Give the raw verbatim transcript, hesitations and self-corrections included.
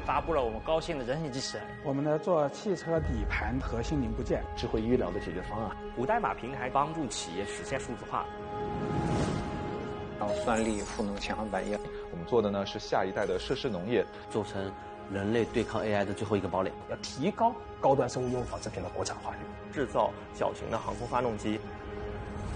发布了我们高新的人形机器人。 我们呢做汽车底盘核心零部件， 智慧医疗的解决方案， 无代码平台帮助企业实现数字化。 让算力赋能千行百业。 我们做的呢是下一代的设施农业， 做成人类对抗 A I 的最后一个堡垒。 要提高高端生物用纺织品的国产化率， 制造小型的航空发动机。